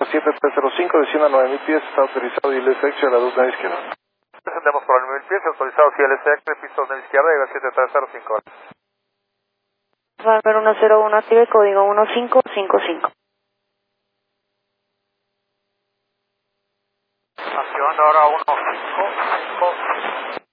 7305, descienda 9000 pies, está autorizado y LSX a la 2 de izquierda. Descendemos por el 9000 pies, autorizado CLSX, piso de izquierda, llega 7305. Farmer 101, active código 1555. Activando ahora 155.